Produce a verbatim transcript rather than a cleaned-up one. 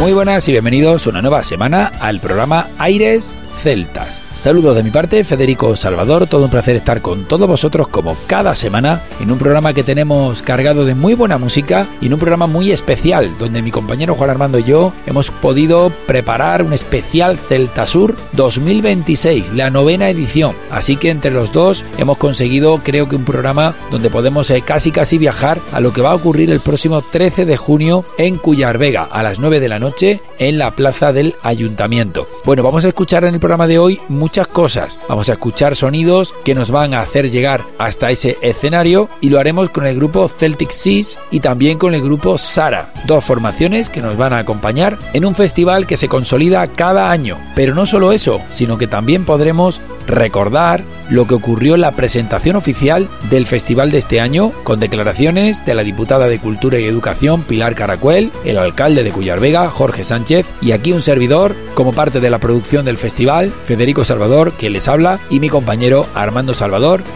Muy buenas y bienvenidos una nueva semana al programa Aires Celtas. Saludos de mi parte, Federico Salvador, todo un placer estar con todos vosotros como cada semana en un programa que tenemos cargado de muy buena música y en un programa muy especial donde mi compañero Juan Armando y yo hemos podido preparar un especial Celtasur dos mil veintiséis, la novena edición, así que entre los dos hemos conseguido creo que un programa donde podemos eh, casi casi viajar a lo que va a ocurrir el próximo trece de junio en Cuyar Vega a las nueve de la noche en la plaza del Ayuntamiento. Bueno, vamos a escuchar en el programa de hoy muchas cosas. Vamos a escuchar sonidos que nos van a hacer llegar hasta ese escenario y lo haremos con el grupo Celtic Seas y también con el grupo Sara, dos formaciones que nos van a acompañar en un festival que se consolida cada año. Pero no solo eso, sino que también podremos recordar lo que ocurrió en la presentación oficial del festival de este año, con declaraciones de la diputada de Cultura y Educación Pilar Caracuel, el alcalde de Cuyar Vega Jorge Sánchez y aquí un servidor como parte de la producción del festival, Federico Salvador, que les habla, y mi compañero Armando Salvador,